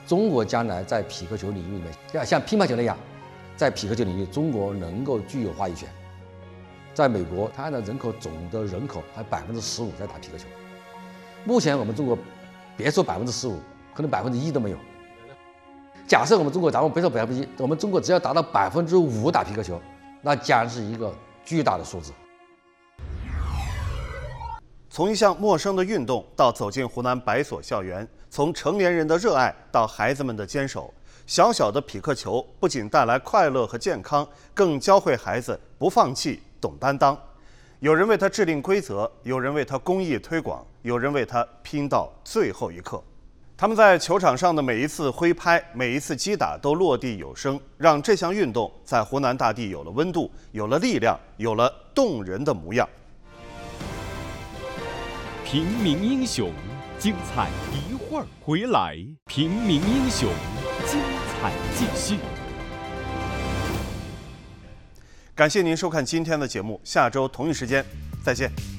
中国将来在匹克球领域里面，要像乒乓球那样，在匹克球领域，中国能够具有话语权。在美国，它的总的人口还15%在打匹克球。目前我们中国，别说15%，可能1%都没有。假设我们中国，咱们别说1%，我们中国只要达到5%打匹克球，那将是一个巨大的数字。 从一项陌生的运动到走进湖南百所校园，从成年人的热爱到孩子们的坚守，小小的匹克球不仅带来快乐和健康，更教会孩子不放弃、懂担当。有人为它制定规则，有人为它公益推广，有人为它拼到最后一刻。他们在球场上的每一次挥拍，每一次击打都落地有声，让这项运动在湖南大地有了温度，有了力量，有了动人的模样。 平民英雄，精彩一会儿回来。平民英雄，精彩继续。 感谢您收看今天的节目，下周同一时间再见。